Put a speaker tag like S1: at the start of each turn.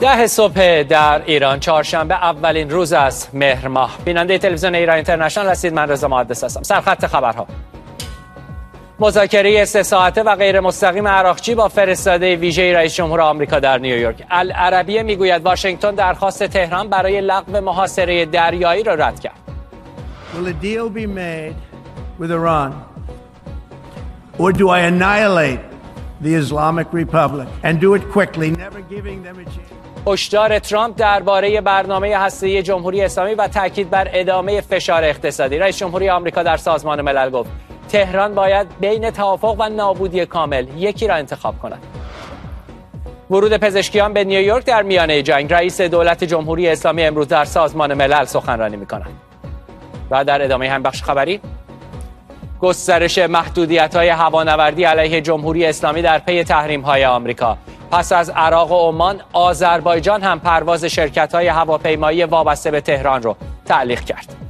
S1: 10 صبح در ایران، چهارشنبه اولین روز از مهر ماه. بیننده تلویزیون ایران اینترنشنال هستید. من رضا محدث هستم. سرخط خبرها: مذاکره 3 ساعته و غیر مستقیم عراقچی با فرستاده ویژه رئیس جمهور آمریکا در نیویورک. العربیه میگوید واشنگتن درخواست تهران برای لغو محاصره دریایی را رد کرد.
S2: Will a deal be made with Iran, or do I annihilate the Islamic Republic and do it quickly, never giving them a chance?
S1: هشدار ترامپ درباره برنامه هسته‌ای جمهوری اسلامی و تاکید بر ادامه فشار اقتصادی. رئیس جمهوری آمریکا در سازمان ملل گفت تهران باید بین توافق و نابودی کامل یکی را انتخاب کند. ورود پزشکیان به نیویورک در میانه جنگ. رئیس دولت جمهوری اسلامی امروز در سازمان ملل سخنرانی می‌کند. و در ادامه هم بخش خبری، گسترش محدودیت‌های هوانوردی علیه جمهوری اسلامی در پی تحریم‌های آمریکا. پس از عراق و عمان، آذربایجان هم پرواز شرکت‌های هواپیمایی وابسته به تهران رو تعلیق کرد.